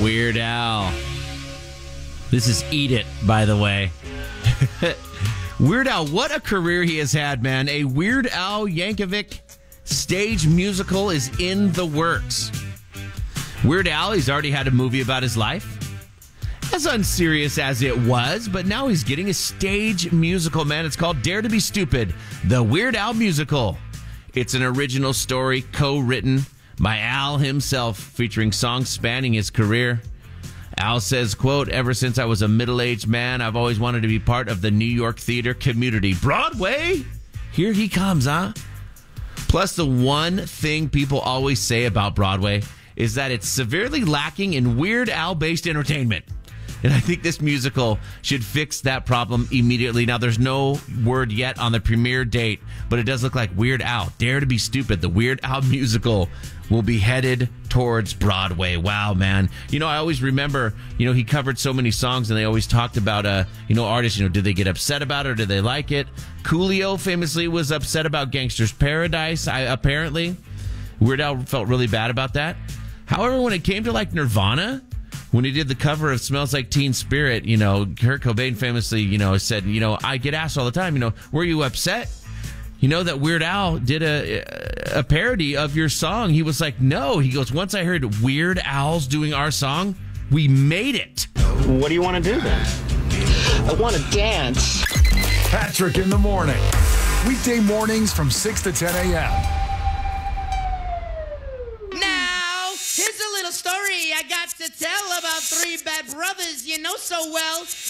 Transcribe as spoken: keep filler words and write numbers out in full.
Weird Al. This is Eat It, by the way. Weird Al, what a career he has had, man. A Weird Al Yankovic stage musical is in the works. Weird Al, he's already had a movie about his life. As unserious as it was, but now he's getting a stage musical, man. It's called Dare to Be Stupid, the Weird Al Musical. It's an original story co-written by Al himself, featuring songs spanning his career. Al says, quote, ever since I was a middle-aged man, I've always wanted to be part of the New York theater community. Broadway? Here he comes, huh? Plus, the one thing people always say about Broadway is that it's severely lacking in Weird Al-based entertainment. And I think this musical should fix that problem immediately. Now, there's no word yet on the premiere date, but it does look like Weird Al, Dare to Be Stupid, the Weird Al musical, will be headed towards Broadway. Wow, man. You know, I always remember, you know, he covered so many songs, and they always talked about, uh, you know, artists, you know, did they get upset about it or did they like it? Coolio famously was upset about Gangster's Paradise, I, apparently. Weird Al felt really bad about that. However, when it came to, like, Nirvana, when he did the cover of Smells Like Teen Spirit, you know, Kurt Cobain famously, you know, said, you know, I get asked all the time, you know, were you upset? You know that Weird Al did a a parody of your song. He was like, no. He goes, once I heard Weird Al's doing our song, we made it. What do you want to do then? I want to dance. Patrick in the morning. Weekday mornings from six to ten a.m. Here's a little story I got to tell about three bad brothers you know so well.